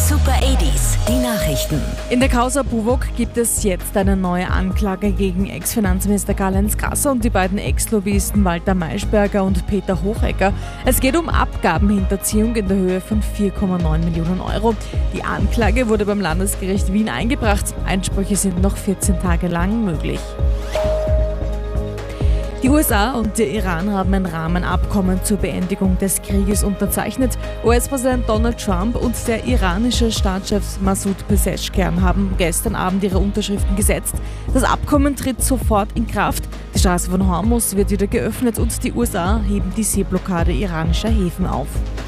Super 80s, die Nachrichten. In der Causa Buwok gibt es jetzt eine neue Anklage gegen Ex-Finanzminister Karl-Heinz Grasser und die beiden Ex-Lobbyisten Walter Maischberger und Peter Hochecker. Es geht um Abgabenhinterziehung in der Höhe von 4,9 Millionen Euro. Die Anklage wurde beim Landesgericht Wien eingebracht. Einsprüche sind noch 14 Tage lang möglich. Die USA und der Iran haben ein Rahmenabkommen zur Beendigung des Krieges unterzeichnet. US-Präsident Donald Trump und der iranische Staatschef Masoud Pezeshkian haben gestern Abend ihre Unterschriften gesetzt. Das Abkommen tritt sofort in Kraft. Die Straße von Hormuz wird wieder geöffnet und die USA heben die Seeblockade iranischer Häfen auf.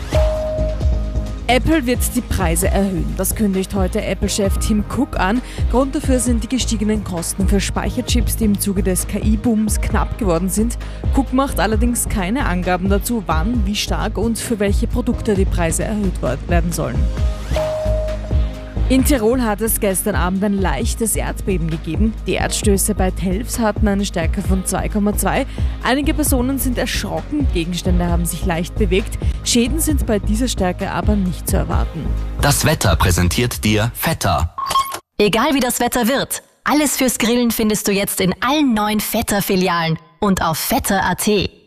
Apple wird die Preise erhöhen. Das kündigt heute Apple-Chef Tim Cook an. Grund dafür sind die gestiegenen Kosten für Speicherchips, die im Zuge des KI-Booms knapp geworden sind. Cook macht allerdings keine Angaben dazu, wann, wie stark und für welche Produkte die Preise erhöht werden sollen. In Tirol hat es gestern Abend ein leichtes Erdbeben gegeben. Die Erdstöße bei Telfs hatten eine Stärke von 2,2. Einige Personen sind erschrocken, Gegenstände haben sich leicht bewegt. Schäden sind bei dieser Stärke aber nicht zu erwarten. Das Wetter präsentiert dir Vetter. Egal wie das Wetter wird, alles fürs Grillen findest du jetzt in allen 9 Vetter-Filialen und auf vetter.at.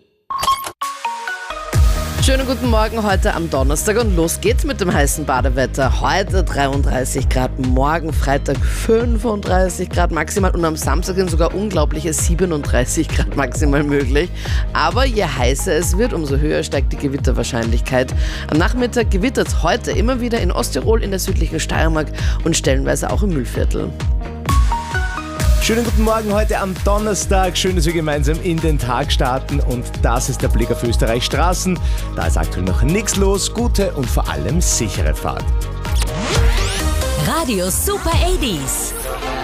Schönen guten Morgen heute am Donnerstag und los geht's mit dem heißen Badewetter. Heute 33 Grad, morgen Freitag 35 Grad maximal und am Samstag sind sogar unglaubliche 37 Grad maximal möglich. Aber je heißer es wird, umso höher steigt die Gewitterwahrscheinlichkeit. Am Nachmittag gewittert es heute immer wieder in Osttirol, in der südlichen Steiermark und stellenweise auch im Mühlviertel. Schönen guten Morgen heute am Donnerstag. Schön, dass wir gemeinsam in den Tag starten und das ist der Blick auf Österreichs Straßen. Da ist aktuell noch nichts los. Gute und vor allem sichere Fahrt. Radio Super 80s.